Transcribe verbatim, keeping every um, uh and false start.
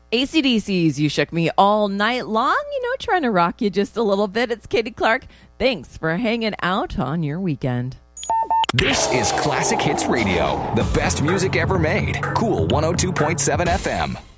A C D C's You Shook Me All Night Long, you know, trying to rock you just a little bit. It's Katie Clark. Thanks for hanging out on your weekend. This is Classic Hits Radio, the best music ever made. Cool one oh two point seven F M.